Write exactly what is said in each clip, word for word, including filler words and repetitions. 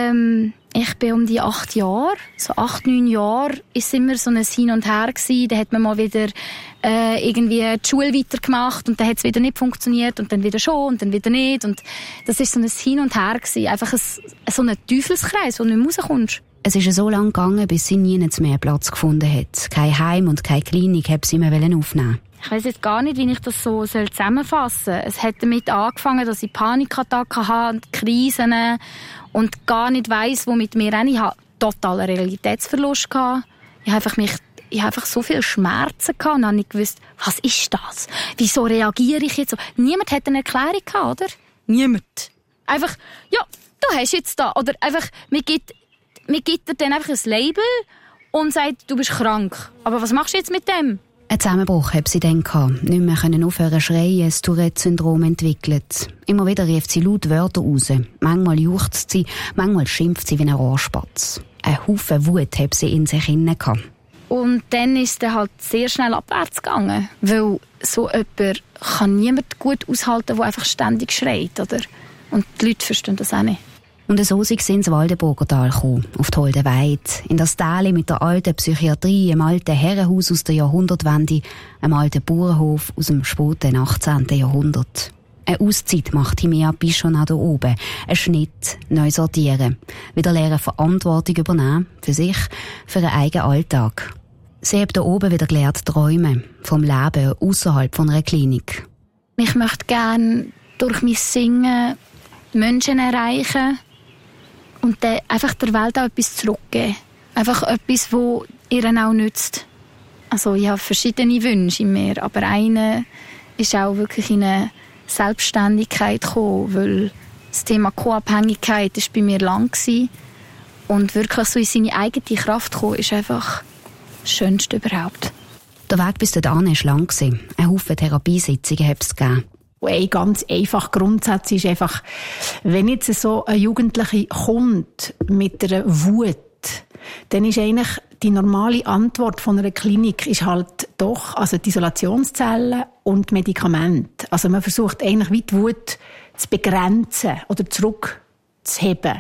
Ähm, ich bin um die acht Jahre, so acht, neun Jahre, ist immer so ein Hin und Her gewesen. Da hat man mal wieder äh, irgendwie die Schule weitergemacht und dann hat es wieder nicht funktioniert und dann wieder schon und dann wieder nicht. Und das ist so ein Hin und Her gewesen. Einfach ein, so ein Teufelskreis, wo du nicht mehr rauskommst. Es ist so lange gegangen, bis sie nie mehr Platz gefunden hat. Kein Heim und keine Klinik hat sie mehr aufnehmen. Ich weiss jetzt gar nicht, wie ich das so zusammenfassen soll. Es hat damit angefangen, dass ich Panikattacken hatte, Krisen und gar nicht weiss, wo mit mir rein. Ich hatte totalen Realitätsverlust gehabt. Ich habe einfach mich, ich habe einfach so viele Schmerzen gehabt und habe nicht gewusst, was ist das? Wieso reagiere ich jetzt so? Niemand hat eine Erklärung gehabt, oder? Niemand. Einfach, ja, du hast jetzt da. Oder einfach, mir gibt, mir gibt er dann einfach ein Label und sagt, du bist krank. Aber was machst du jetzt mit dem? Ein Zusammenbruch hat sie dann gehabt. Nicht mehr können aufhören zu schreien, das Tourette-Syndrom entwickelt. Immer wieder rief sie laut Wörter raus. Manchmal juchzt sie, manchmal schimpft sie wie ein Rohrspatz. Ein Haufen Wut hat sie in sich hinein gehabt. Und dann ist es dann halt sehr schnell abwärts gegangen. Weil so jemand kann niemand gut aushalten, der einfach ständig schreit, oder? Und die Leute verstehen das auch nicht. Und so sind sie ins Waldenburger Tal gekommen, auf die Holde Weide, in das Tal mit der alten Psychiatrie, einem alten Herrenhaus aus der Jahrhundertwende, einem alten Bauernhof aus dem späten achtzehnten Jahrhundert. Eine Auszeit macht Timea Pichon hier oben. Ein Schnitt, neu sortieren. Wieder lernen, Verantwortung übernehmen, für sich, für einen eigenen Alltag. Sie hat hier oben wieder gelernt träumen, vom Leben außerhalb von einer Klinik. Ich möchte gerne durch mein Singen Menschen erreichen, und dann einfach der Welt auch etwas zurückgeben. Einfach etwas, das ihr auch nützt. Also ich habe verschiedene Wünsche in mir, aber einer ist auch wirklich in eine Selbstständigkeit gekommen, weil das Thema Co-Abhängigkeit war bei mir lang gewesen. Und wirklich so in seine eigene Kraft kommen, ist einfach das Schönste überhaupt. Der Weg bis dorthin war lang. Ein Haufen Therapiesitzungen hat es gegeben. Ein ganz einfacher Grundsatz ist einfach, wenn jetzt so ein Jugendlicher kommt mit einer Wut, dann ist eigentlich die normale Antwort von einer Klinik ist halt doch also die Isolationszellen und Medikamente. Also man versucht eigentlich wie die Wut zu begrenzen oder zurückzuheben.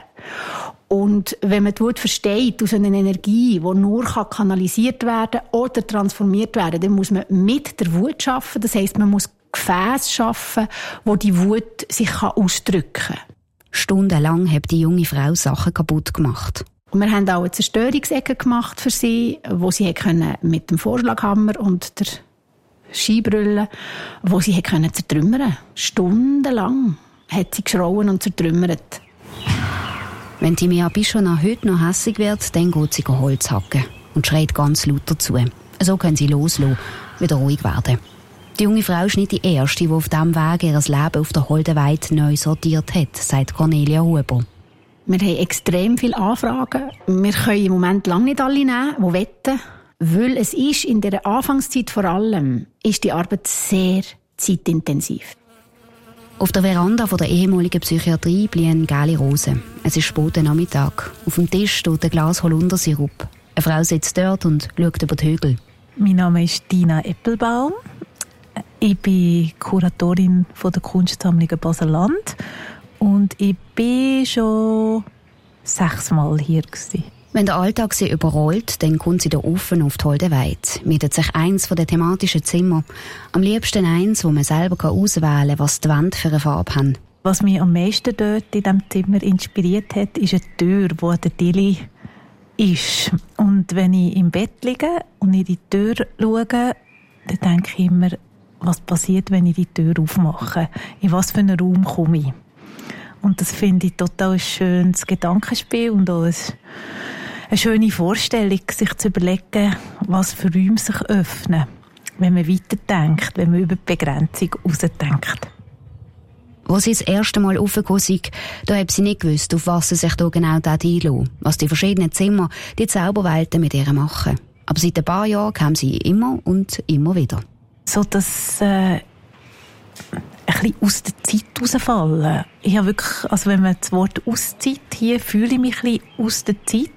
Und wenn man die Wut versteht aus einer Energie, die nur kanalisiert werden kann oder transformiert werden, dann muss man mit der Wut arbeiten. Das heisst, man muss Gefäße schaffen, wo die Wut sich ausdrücken kann. Stundenlang hat die junge Frau Sachen kaputt gemacht. Und wir haben auch eine Zerstörungsecke gemacht für sie, wo sie mit dem Vorschlaghammer und der Skibrille, wo sie können zertrümmern. Stundenlang hat sie geschrauen und zertrümmert. Wenn Timea Pichon heute noch hässig wird, dann geht sie Holz hacken und schreit ganz laut dazu. So können sie loslassen, wieder ruhig werden. Die junge Frau ist nicht die Erste, die auf diesem Weg ihr Leben auf der Holdenweide neu sortiert hat, sagt Cornelia Huber. Wir haben extrem viele Anfragen. Wir können im Moment lange nicht alle nehmen, die wetten. Weil es ist in dieser Anfangszeit vor allem, ist die Arbeit sehr zeitintensiv. Auf der Veranda der ehemaligen Psychiatrie blühen gelbe Rosen. Es ist später Nachmittag. Auf dem Tisch steht ein Glas Holundersirup. Eine Frau sitzt dort und schaut über die Hügel. Mein Name ist Dina Eppelbaum. Ich bin Kuratorin von der Kunstsammlung Basel-Land und ich bin schon sechsmal hier gewesen. Wenn der Alltag sie überrollt, dann kommt sie hier offen auf die Holdenweide, mietet sich eins der thematischen Zimmer. Am liebsten eins, wo man selber auswählen kann, was die Wände für eine Farbe haben. Was mich am meisten dort in diesem Zimmer inspiriert hat, ist eine Tür, die an der Dilli ist. Und wenn ich im Bett liege und in die Tür schaue, dann denke ich immer, was passiert, wenn ich die Tür aufmache? In was für einen Raum komme ich? Und das finde ich total ein schönes Gedankenspiel und auch eine schöne Vorstellung, sich zu überlegen, was für Räume sich öffnen, wenn man weiterdenkt, wenn man über die Begrenzung hinausdenkt. Als sie das erste Mal raufgekommen sind, da hat sie nicht gewusst, auf was sie sich da genau einlassen, was die verschiedenen Zimmer, die Zauberwelten mit ihr machen. Aber seit ein paar Jahren kam sie immer und immer wieder. So, dass äh, ein bisschen aus der Zeit rausfallen. Ich habe wirklich, also wenn man das Wort Auszeit, hier fühle ich mich ein bisschen aus der Zeit.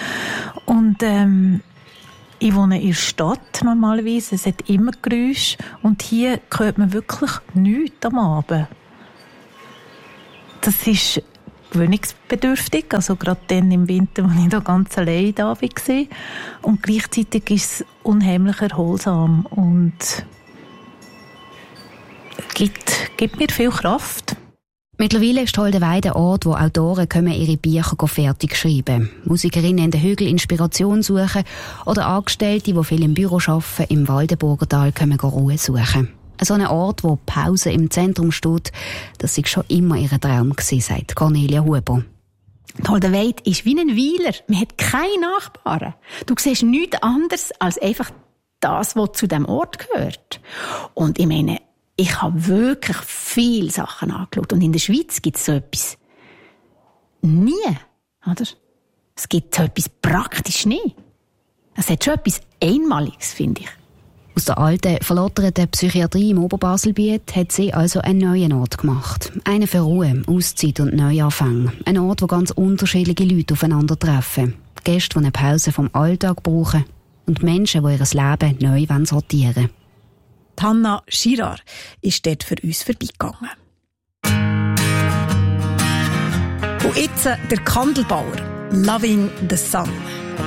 Und ähm, ich wohne in der Stadt normalerweise, es hat immer Geräusche und hier hört man wirklich nichts am Abend. Das ist gewöhnungsbedürftig, also gerade dann im Winter, als ich da ganz allein da war. Und gleichzeitig ist es unheimlich erholsam und gibt, gibt mir viel Kraft. Mittlerweile ist Holdenweide ein Ort, wo Autoren kommen ihre Bücher fertig schreiben. Musikerinnen in den Hügeln Inspiration suchen oder Angestellte, die viel im Büro arbeiten, im Waldenburgertal kommen Ruhe suchen. So ein Ort, wo Pause im Zentrum steht, das war schon immer ihr Traum gewesen, sagt Cornelia Huber. Holdenweide ist wie ein Weiler. Man hat keine Nachbarn. Du siehst nichts anderes als einfach das, was zu diesem Ort gehört. Und ich meine, ich habe wirklich viele Sachen angeschaut. Und in der Schweiz gibt es so etwas nie, oder? Es gibt so etwas praktisch nie. Es hat schon etwas Einmaliges, finde ich. Aus der alten, verlotterten Psychiatrie im Oberbaselbiet hat sie also einen neuen Ort gemacht. Einen für Ruhe, Auszeit und Neuanfang. Ein Ort, wo ganz unterschiedliche Leute aufeinandertreffen. Gäste, die eine Pause vom Alltag brauchen. Und Menschen, die ihr Leben neu sortieren wollen. Hanna Girard ist dort für uns vorbeigegangen. Und jetzt der Kandelbauer, Loving the Sun.